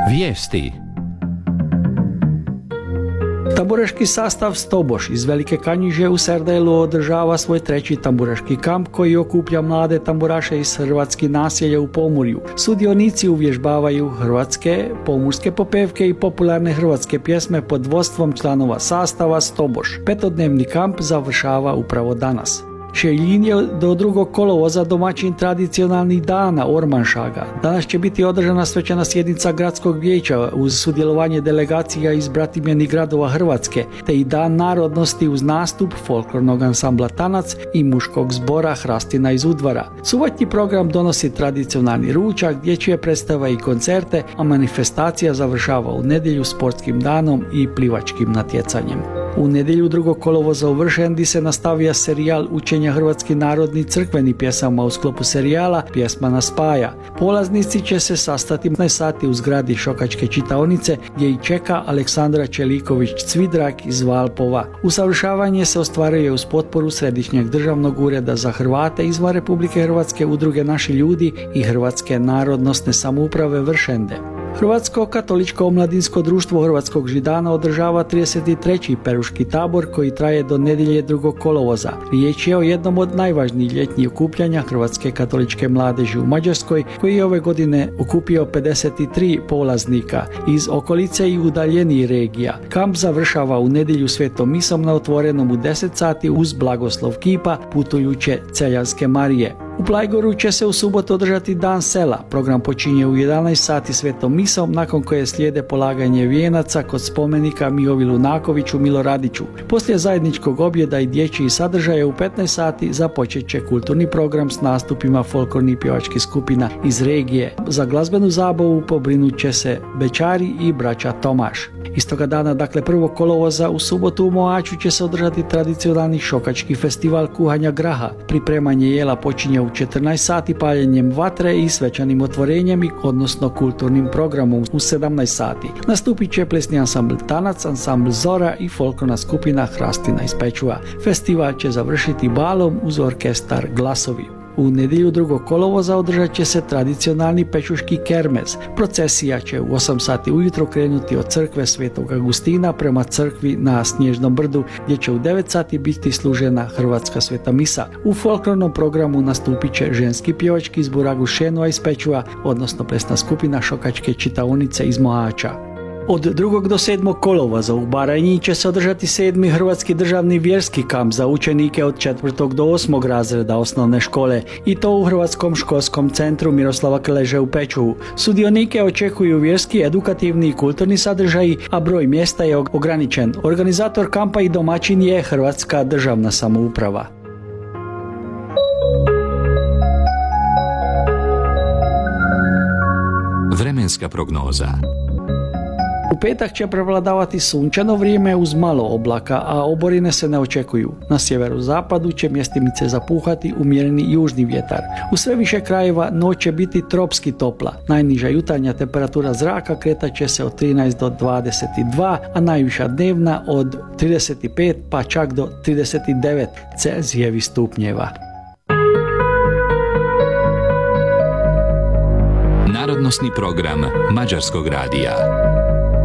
Vijesti. Tamburaški sastav Stoboš iz Velike Kanjiže u Serdelu održava svoj treći tamburaški kamp koji okuplja mlade tamburaše iz hrvatskih naselja u Pomurju. Sudionici uvježbavaju hrvatske, pomurske popevke i popularne hrvatske pjesme pod vodstvom članova sastava Stoboš. Petodnevni kamp završava upravo danas. Šeljin je do 2. kolovoza domaćin tradicionalnih dana Ormanšaga. Danas će biti održana svečana sjednica gradskog vijeća uz sudjelovanje delegacija iz bratimljenih gradova Hrvatske, te i dan narodnosti uz nastup folklornog ansambla Tanac i muškog zbora Hrastina iz Udvara. Subotnji program donosi tradicionalni ručak, dječje predstave i koncerte, a manifestacija završava u nedjelju sportskim danom i plivačkim natjecanjem. U nedjelju 2. kolovoza u Vršendi se nastavija serijal učenja hrvatskih narodnih crkvenih pjesama u sklopu serijala Pjesma nas spaja. Polaznici će se sastati na sati u zgradi Šokačke čitaonice gdje i čeka Aleksandra Čeliković-Cvidrak iz Valpova. Usavršavanje se ostvaruje uz potporu Središnjeg državnog ureda za Hrvate izvan Republike Hrvatske, udruge Naši ljudi i Hrvatske narodnosne samouprave Vršende. Hrvatsko katoličko omladinsko društvo Hrvatskog Židana održava 33. peruški tabor koji traje do nedjelje 2. kolovoza. Riječ je o jednom od najvažnijih ljetnjih okupljanja Hrvatske katoličke mladeži u Mađarskoj, koji je ove godine okupio 53 polaznika iz okolice i udaljenijih regija. Kamp završava u nedjelju svetom misom na otvorenom u 10 sati uz blagoslov kipa putujuće Celjanske Marije. U Plajgoru će se u subotu održati Dan sela. Program počinje u 11 sati svetom misom, nakon koje slijede polaganje vijenaca kod spomenika Mijovi Lunakoviću Miloradiću. Poslije zajedničkog objeda i dječjih sadržaja u 15 sati započet će kulturni program s nastupima folklornih pjevačkih skupina iz regije. Za glazbenu zabavu pobrinut će se Bećari i braća Tomaš. Istoga dana, dakle 1. kolovoza, u subotu u Mohaču će se održati tradicionalni šokački festival kuhanja graha. Pripremanje jela počinje u 14 sati paljenjem vatre i svečanim otvorenjem, odnosno kulturnim programom u 17 sati. Nastupit će plesni ansambl Tanac, ansambl Zora i folklorna skupina Hrastina iz Pečuva. Festival će završiti balom uz orkestar Glasovi. U nedjelju 2. kolovoza održat će se tradicionalni pečuški kermez. Procesija će u 8 sati ujutro krenuti od crkve Svetog Agustina prema crkvi na Snježnom brdu, gdje će u 9 sati biti služena hrvatska sveta misa. U folklornom programu nastupit će ženski pjevački zbor Agušenova iz Pečuva, odnosno plesna skupina Šokačke čitaonice iz Mohača. Od 2. do 7. kolovoza u Baranji će se održati 7. Hrvatski državni vjerski kamp za učenike od 4. do 8. razreda osnovne škole, i to u Hrvatskom školskom centru Miroslava Krleže u Pečuvu. Sudionike očekuju vjerski, edukativni i kulturni sadržaji, a broj mjesta je ograničen. Organizator kampa i domaćin je Hrvatska državna samouprava. Vremenska prognoza. U petak će prevladavati sunčano vrijeme uz malo oblaka, a oborine se ne očekuju. Na sjeverozapadu će mjestimice zapuhati umjereni južni vjetar. U sve više krajeva noć će biti tropski topla. Najniža jutarnja temperatura zraka kretat će se od 13 do 22, a najviša dnevna od 35 pa čak do 39 Celzijevih stupnjeva. Narodnosni program Mađarskog radija.